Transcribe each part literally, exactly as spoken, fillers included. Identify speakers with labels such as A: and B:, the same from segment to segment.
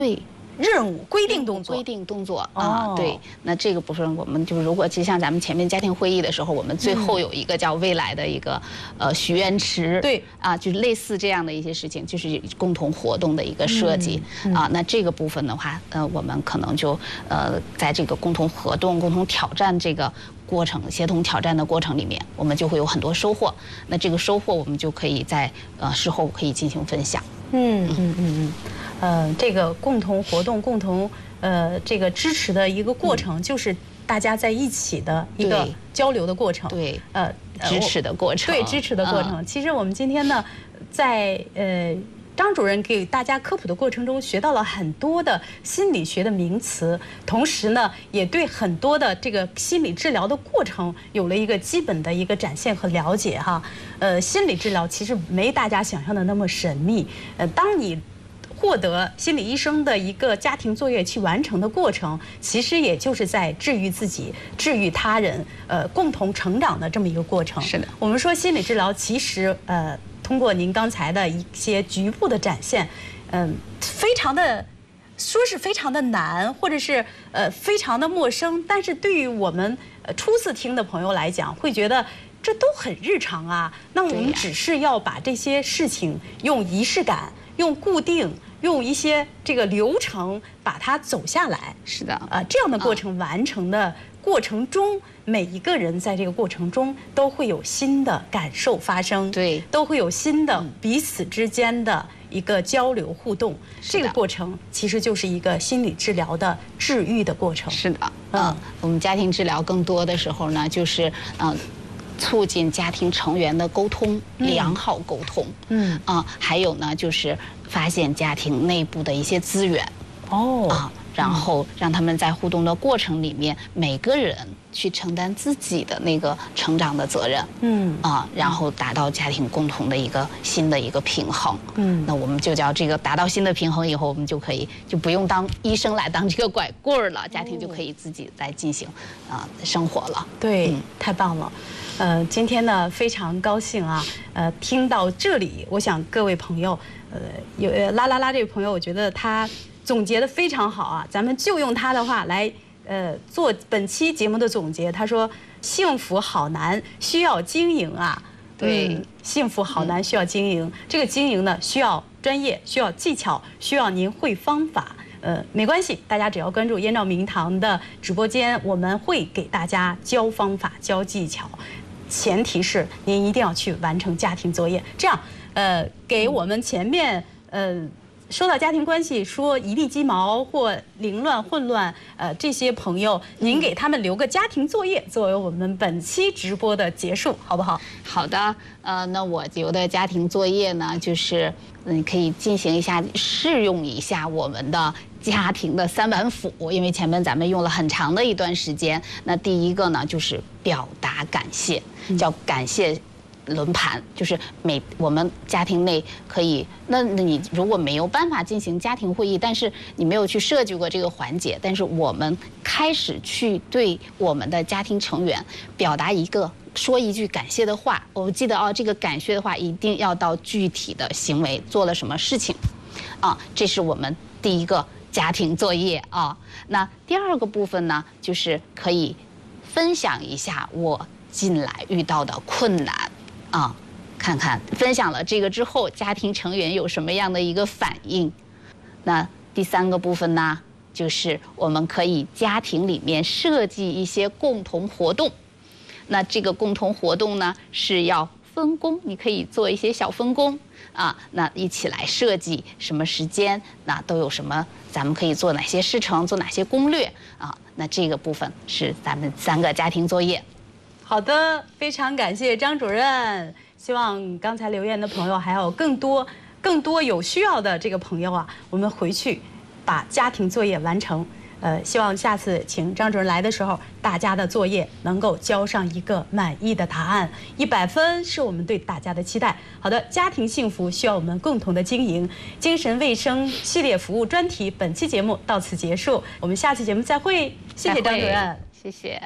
A: 对。
B: 任务规定动作，
A: 规定动作啊、哦，对，那这个部分我们就如果就像咱们前面家庭会议的时候，我们最后有一个叫未来的一个、嗯、呃许愿池，
B: 对
A: 啊，就是类似这样的一些事情，就是共同活动的一个设计、嗯嗯、啊。那这个部分的话，呃，我们可能就呃在这个共同活动、共同挑战这个过程、协同挑战的过程里面，我们就会有很多收获。那这个收获我们就可以在呃事后可以进行分享。
B: 嗯嗯嗯嗯。呃，这个共同活动、共同呃这个支持的一个过程，嗯、就是大家在一起的一个交流的过程，
A: 对，呃，支持的过程，
B: 对，支持的过程。嗯、其实我们今天呢，在呃张主任给大家科普的过程中，学到了很多的心理学的名词，同时呢，也对很多的这个心理治疗的过程有了一个基本的一个展现和了解哈。呃，心理治疗其实没大家想象的那么神秘。呃，当你获得心理医生的一个家庭作业去完成的过程，其实也就是在治愈自己、治愈他人，呃，共同成长的这么一个过程。
A: 是的，
B: 我们说心理治疗，其实呃，通过您刚才的一些局部的展现，嗯、呃，非常的说是非常的难，或者是呃非常的陌生，但是对于我们呃初次听的朋友来讲，会觉得这都很日常啊。那我们只是要把这些事情用仪式感、用固定。用一些这个流程把它走下来，
A: 是的，
B: 呃，这样的过程完成的过程中，嗯、每一个人在这个过程中都会有新的感受发生，
A: 对，
B: 都会有新的彼此之间的一个交流互动。这个过程其实就是一个心理治疗的治愈的过程。
A: 是的，嗯，呃、我们家庭治疗更多的时候呢，就是嗯。呃促进家庭成员的沟通，良好沟通，嗯啊、呃，还有呢，就是发现家庭内部的一些资源，
B: 哦
A: 啊，然后让他们在互动的过程里面，每个人去承担自己的那个成长的责任，嗯啊，然后达到家庭共同的一个新的一个平衡，嗯，那我们就叫这个达到新的平衡以后，我们就可以就不用当医生来当这个拐棍儿了，家庭就可以自己来进行啊、呃、生活了。
B: 对，嗯、太棒了。呃，今天呢非常高兴啊，呃，听到这里，我想各位朋友，呃，有啦啦啦这位朋友，我觉得他总结的非常好啊，咱们就用他的话来，呃，做本期节目的总结。他说：“幸福好难，需要经营啊。”
A: 对，
B: 嗯、幸福好难，需要经营。嗯、这个经营呢，需要专业，需要技巧，需要您会方法。呃，没关系，大家只要关注燕赵明堂的直播间，我们会给大家教方法、教技巧。前提是您一定要去完成家庭作业，这样，呃，给我们前面呃说到家庭关系说一地鸡毛或凌乱混乱，呃，这些朋友，您给他们留个家庭作业，作为我们本期直播的结束，好不好？
A: 好的，呃，那我留的家庭作业呢，就是嗯，可以进行一下试用一下我们的家庭的三板斧，因为前面咱们用了很长的一段时间。那第一个呢，就是表达感谢，叫感谢轮盘，就是每我们家庭内可以，那你如果没有办法进行家庭会议，但是你没有去设计过这个环节，但是我们开始去对我们的家庭成员表达一个说一句感谢的话。我记得哦，这个感谢的话一定要到具体的行为，做了什么事情，啊，这是我们第一个家庭作业啊。那第二个部分呢，就是可以分享一下我近来遇到的困难。啊，看看分享了这个之后，家庭成员有什么样的一个反应？那第三个部分呢，就是我们可以家庭里面设计一些共同活动。那这个共同活动呢，是要分工，你可以做一些小分工啊，那一起来设计什么时间，那都有什么，咱们可以做哪些事程，做哪些攻略啊？那这个部分是咱们三个家庭作业。
B: 好的，非常感谢张主任。希望刚才留言的朋友还有更多、更多有需要的这个朋友啊，我们回去把家庭作业完成。呃，希望下次请张主任来的时候，大家的作业能够交上一个满意的答案，一百分是我们对大家的期待。好的，家庭幸福需要我们共同的经营。精神卫生系列服务专题本期节目到此结束，我们下期节目再会。谢谢张主任，
A: 谢谢。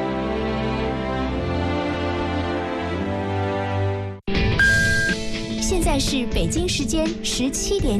C: 现现在是北京时间十七点。